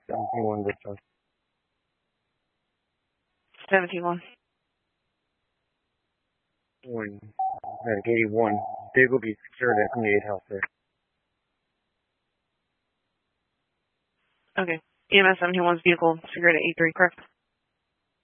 71 this time. 71. 81. They will be secured at 28 Health there. Okay. EMS 71's vehicle secured at 83, correct?